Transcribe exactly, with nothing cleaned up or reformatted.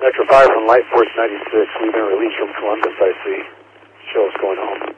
Metro Fire from Light Force ninety-six. We've been released from Columbus, I see. Show us going home.